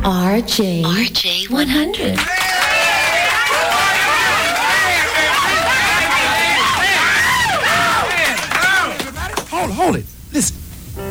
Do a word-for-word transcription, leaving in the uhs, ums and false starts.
R J. R J one hundred. Hold it, hold it. Listen.